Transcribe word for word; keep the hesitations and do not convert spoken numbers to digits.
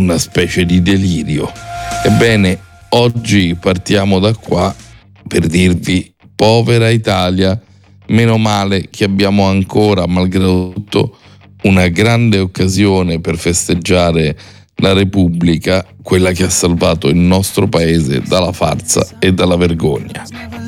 una specie di delirio. Ebbene, oggi partiamo da qua per dirvi: povera Italia, meno male che abbiamo ancora, malgrado tutto, una grande occasione per festeggiare la Repubblica, quella che ha salvato il nostro paese dalla farsa e dalla vergogna.